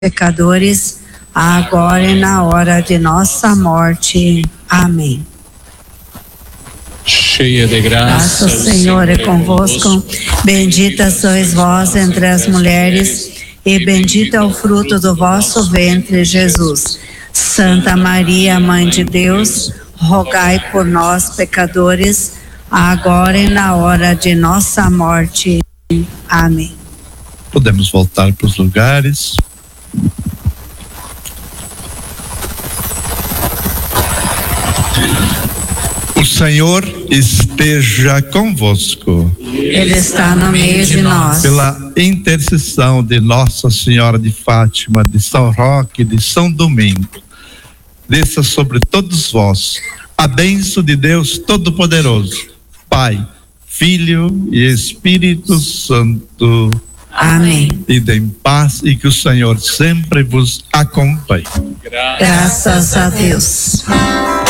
pecadores, agora e na hora de nossa morte. Amém. Cheia de graça, O Senhor é convosco, bendita sois vós entre as mulheres, e bendito é o fruto do vosso ventre, Jesus. Santa Maria, Mãe de Deus, rogai por nós, pecadores, agora e na hora de nossa morte. Amém. Podemos voltar para os lugares. O Senhor esteja convosco. Ele está no meio de nós. Pela intercessão de Nossa Senhora de Fátima, de São Roque, de São Domingo, desça sobre todos vós a bênção de Deus Todo-Poderoso, Pai, Filho e Espírito Santo. Amém. Ide em paz e que o Senhor sempre vos acompanhe. Graças a Deus.